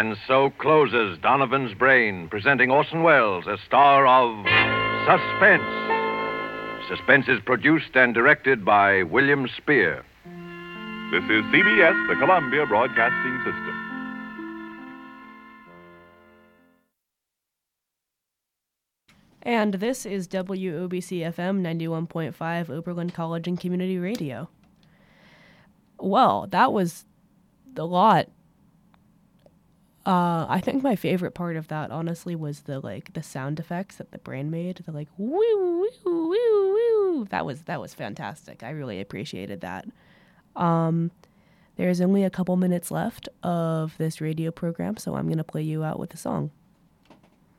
And so closes Donovan's Brain, presenting Orson Welles as star of Suspense. Suspense is produced and directed by William Spear. This is CBS, the Columbia Broadcasting System. And this is WOBC FM 91.5 Oberlin College and Community Radio. Well, that was a lot. I think my favorite part of that, honestly, was the sound effects that the brain made. The woo woo woo woo. That was fantastic. I really appreciated that. There's only a couple minutes left of this radio program, so I'm gonna play you out with a song.